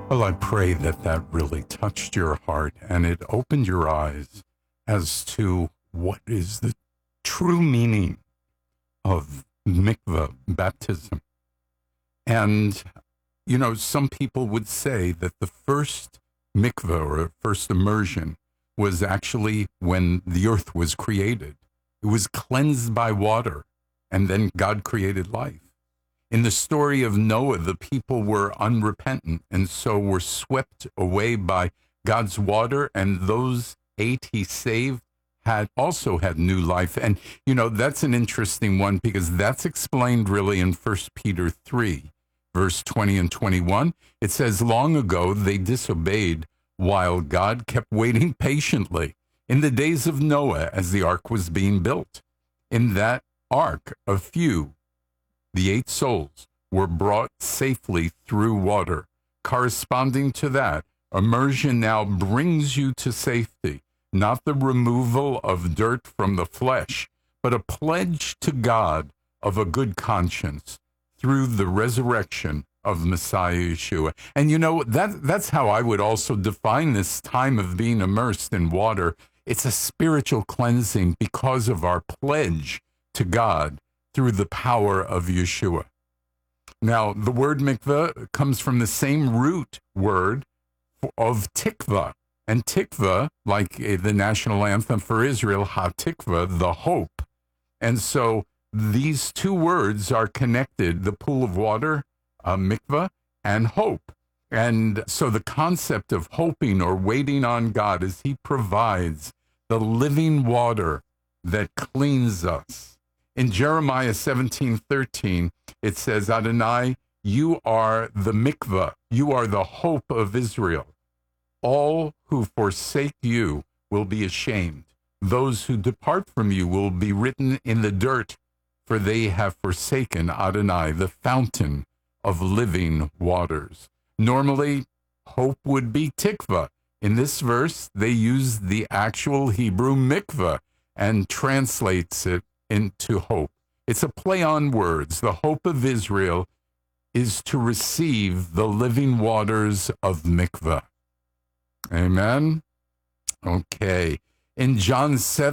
Well, I pray that that really touched your heart and it opened your eyes as to what is the true meaning of mikveh, baptism. And, some people would say that the first mikveh or first immersion was actually when the earth was created. It was cleansed by water, and then God created life. In the story of Noah, the people were unrepentant and so were swept away by God's water, and those 8 he saved had also had new life. And, that's an interesting one because that's explained really in 1 Peter 3, verse 20 and 21. It says, long ago they disobeyed while God kept waiting patiently in the days of Noah as the ark was being built. In that ark, a few, the 8 souls, were brought safely through water. Corresponding to that, immersion now brings you to safety, not the removal of dirt from the flesh, but a pledge to God of a good conscience through the resurrection of Messiah Yeshua. And that's how I would also define this time of being immersed in water. It's a spiritual cleansing because of our pledge to God through the power of Yeshua. Now, the word mikveh comes from the same root word of tikva. And tikva, like the national anthem for Israel, ha-tikva, the hope. And so these two words are connected, the pool of water, mikveh, and hope. And so the concept of hoping or waiting on God as he provides the living water that cleans us. In Jeremiah 17:13, it says, Adonai, you are the mikveh, you are the hope of Israel. All who forsake you will be ashamed. Those who depart from you will be written in the dirt, for they have forsaken Adonai, the fountain of living waters. Normally, hope would be tikva. In this verse, they use the actual Hebrew mikveh and translates it into hope. It's a play on words. The hope of Israel is to receive the living waters of mikveh. Amen? Okay. In John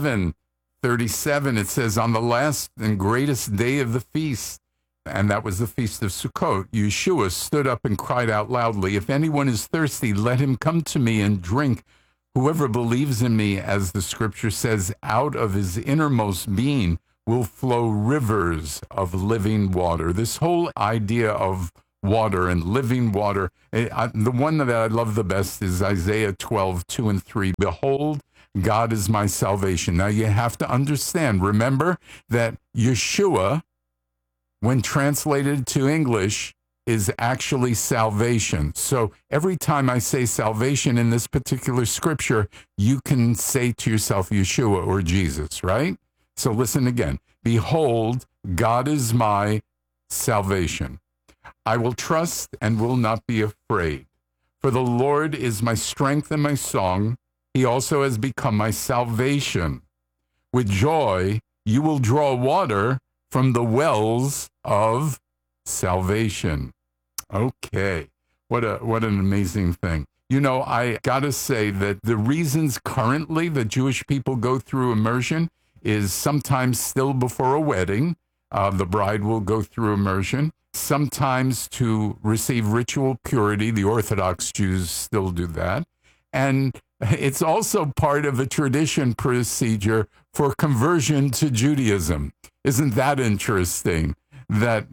7:37, it says, on the last and greatest day of the feast, and that was the feast of Sukkot, Yeshua stood up and cried out loudly, if anyone is thirsty, let him come to me and drink. Whoever believes in me, as the scripture says, out of his innermost being will flow rivers of living water. This whole idea of water and living water, the one that I love the best is Isaiah 12:2 and 3. Behold, God is my salvation. Now you have to understand, remember that Yeshua, when translated to English, is actually salvation. So every time I say salvation in this particular scripture, you can say to yourself Yeshua or Jesus, right? So listen again. Behold, God is my salvation. I will trust and will not be afraid. For the Lord is my strength and my song. He also has become my salvation. With joy, you will draw water from the wells of salvation. Okay. What an amazing thing. I got to say that the reasons currently that Jewish people go through immersion is sometimes still before a wedding. The bride will go through immersion. Sometimes to receive ritual purity. The Orthodox Jews still do that. And it's also part of a tradition procedure for conversion to Judaism. Isn't that interesting? That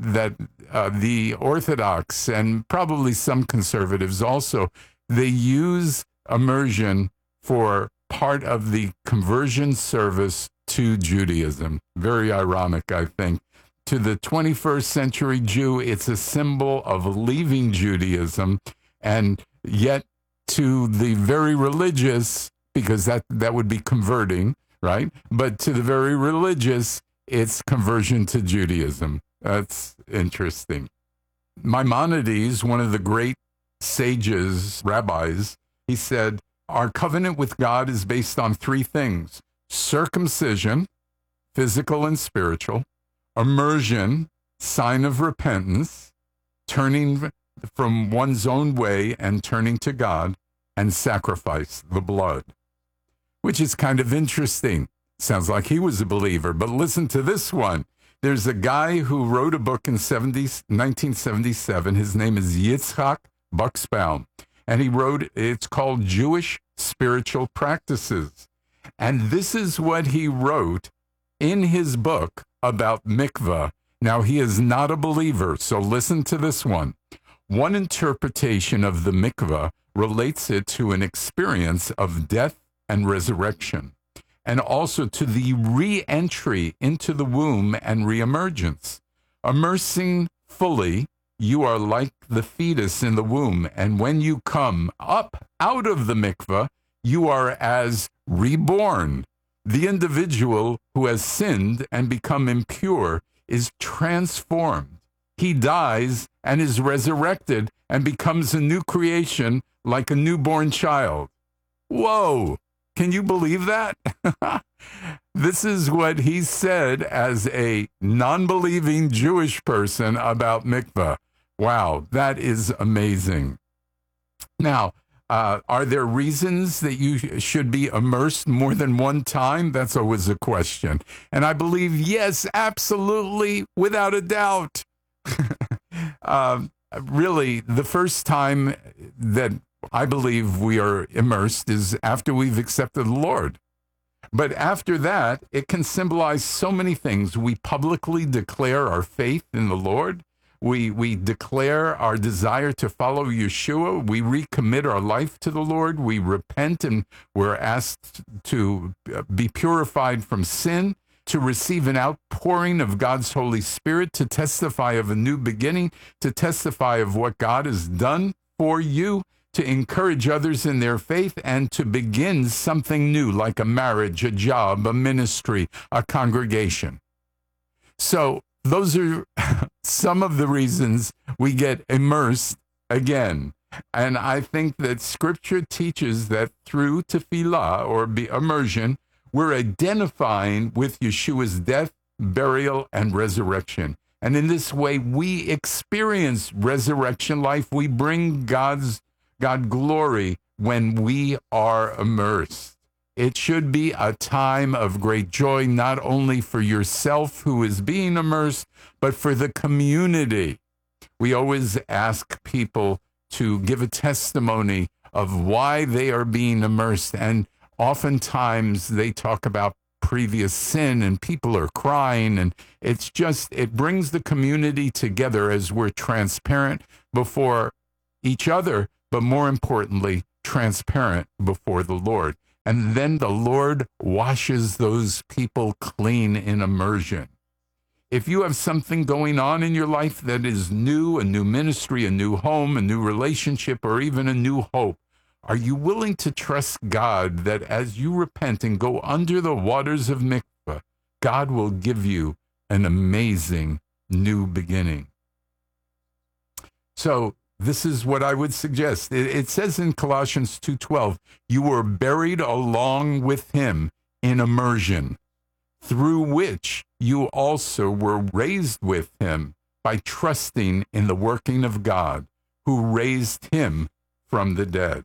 the Orthodox and probably some conservatives also, they use immersion for part of the conversion service to Judaism. Very ironic, I think. To the 21st century Jew, it's a symbol of leaving Judaism, and yet to the very religious, because that would be converting, right? But to the very religious, it's conversion to Judaism. That's interesting. Maimonides, one of the great sages, rabbis, he said, our covenant with God is based on 3 things: circumcision, physical and spiritual; immersion, sign of repentance, turning from one's own way and turning to God and sacrifice the blood, which is kind of interesting. Sounds like he was a believer, but listen to this one. There's a guy who wrote a book in 1977. His name is Yitzhak Buxbaum, and he wrote, it's called Jewish Spiritual Practices. And this is what he wrote in his book about mikvah. Now, he is not a believer, so listen to this one. One interpretation of the mikvah relates it to an experience of death and resurrection, and also to the re-entry into the womb and reemergence. Immersing fully, you are like the fetus in the womb, and when you come up out of the mikvah, you are as reborn. The individual who has sinned and become impure is transformed. He dies and is resurrected and becomes a new creation like a newborn child. Whoa! Can you believe that? This is what he said as a non-believing Jewish person about mikvah. Wow, that is amazing. Now, are there reasons that you should be immersed more than one time? That's always a question. And I believe, yes, absolutely, without a doubt. Really, the first time that I believe we are immersed is after we've accepted the Lord. But after that, it can symbolize so many things. We publicly declare our faith in the Lord. We declare our desire to follow Yeshua. We recommit our life to the Lord. We repent, and we're asked to be purified from sin, to receive an outpouring of God's Holy Spirit, to testify of a new beginning, to testify of what God has done for you, to encourage others in their faith, and to begin something new, like a marriage, a job, a ministry, a congregation. So those are some of the reasons we get immersed again. And I think that Scripture teaches that through tefillah, or immersion, we're identifying with Yeshua's death, burial, and resurrection. And in this way, we experience resurrection life. We bring God glory when we are immersed. It should be a time of great joy, not only for yourself who is being immersed, but for the community. We always ask people to give a testimony of why they are being immersed, and oftentimes they talk about previous sin and people are crying, and it brings the community together as we're transparent before each other, but more importantly, transparent before the Lord. And then the Lord washes those people clean in immersion. If you have something going on in your life that is new, a new ministry, a new home, a new relationship, or even a new hope, are you willing to trust God that as you repent and go under the waters of mikvah, God will give you an amazing new beginning? So this is what I would suggest. It says in Colossians 2:12, you were buried along with him in immersion, through which you also were raised with him by trusting in the working of God, who raised him from the dead.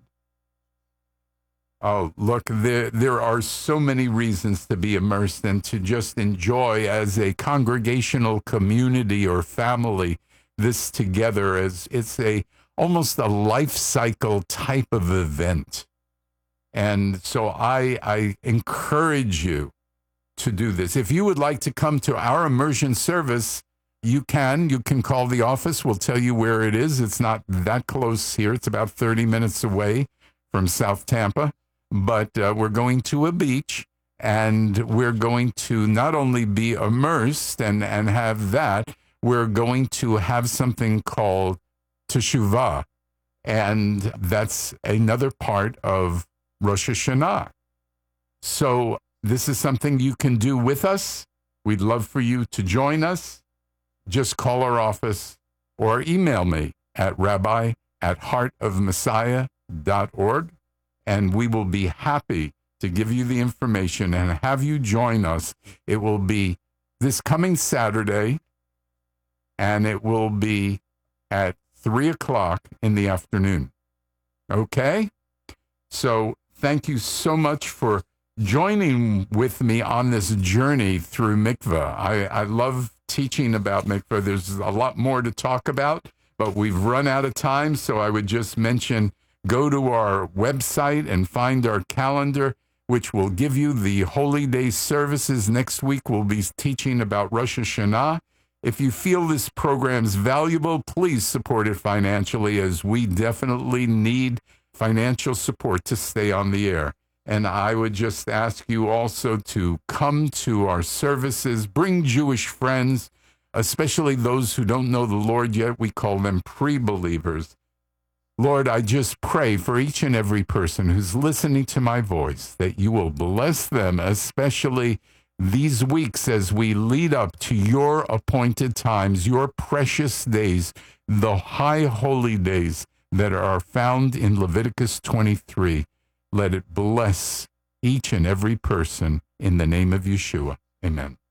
Oh, look, there are so many reasons to be immersed and to just enjoy as a congregational community or family this together, as it's almost a life cycle type of event. And so I encourage you to do this. If you would like to come to our immersion service, you can call the office. We'll tell you where it is. It's not that close here. It's about 30 minutes away from South Tampa. But we're going to a beach, and we're going to not only be immersed and have that, we're going to have something called teshuvah, and that's another part of Rosh Hashanah. So this is something you can do with us. We'd love for you to join us. Just call our office or email me at rabbi@heartofmessiah.org, and we will be happy to give you the information and have you join us. It will be this coming Saturday, and it will be at 3 o'clock in the afternoon. Okay? So thank you so much for joining with me on this journey through mikveh. I love teaching about mikveh. There's a lot more to talk about, but we've run out of time, so I would just mention, go to our website and find our calendar, which will give you the Holy Day services. Next week, we'll be teaching about Rosh Hashanah. If you feel this program's valuable, please support it financially, as we definitely need financial support to stay on the air. And I would just ask you also to come to our services, bring Jewish friends, especially those who don't know the Lord yet. We call them pre-believers. Lord, I just pray for each and every person who's listening to my voice, that you will bless them, especially these weeks as we lead up to your appointed times, your precious days, the high holy days that are found in Leviticus 23. Let it bless each and every person in the name of Yeshua. Amen.